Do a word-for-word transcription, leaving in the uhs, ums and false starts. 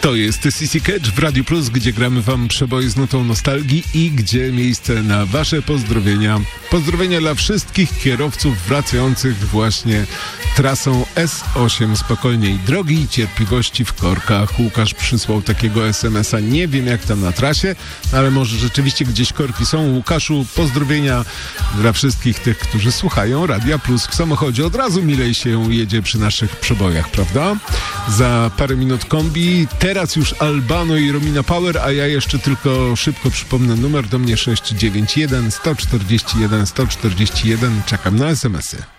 To jest C C Catch w Radio Plus, gdzie gramy wam przeboje z nutą nostalgii i gdzie miejsce na wasze pozdrowienia. Pozdrowienia dla wszystkich kierowców wracających właśnie trasą S osiem. Spokojnej drogi i cierpliwości w korkach. Łukasz przysłał takiego es em es a. Nie wiem jak tam na trasie, ale może rzeczywiście gdzieś korki są. Łukaszu, pozdrowienia dla wszystkich tych, którzy słuchają Radia Plus w samochodzie. Od razu milej się jedzie przy naszych przebojach, prawda? Za parę minut kombi. Teraz już Albano i Romina Power, a ja jeszcze tylko szybko przypomnę numer do mnie sześć dziewięć jeden, sto czterdzieści jeden, sto czterdzieści jeden. Czekam na es em esy.